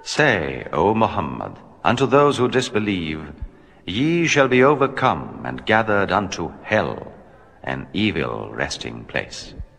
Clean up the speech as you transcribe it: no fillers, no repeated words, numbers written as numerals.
Say, O Muhammad, unto those who disbelieve, ye shall be overcome and gathered unto hell, an evil resting place.